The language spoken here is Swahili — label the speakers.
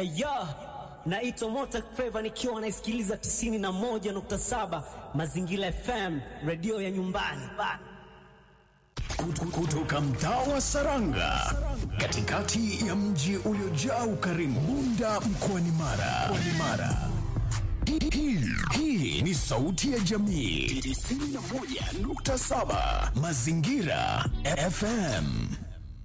Speaker 1: Aya, naitwa Mota Flava nikiwa naisikiliza 91.7 Mazingira FM, radio ya nyumbani.
Speaker 2: Kutoka mtaa wa Saranga, katikati ya mji uliojaa ukarimu, Bunda mkoani Mara. Hii ni sauti ya jamii 91.7 Mazingira FM.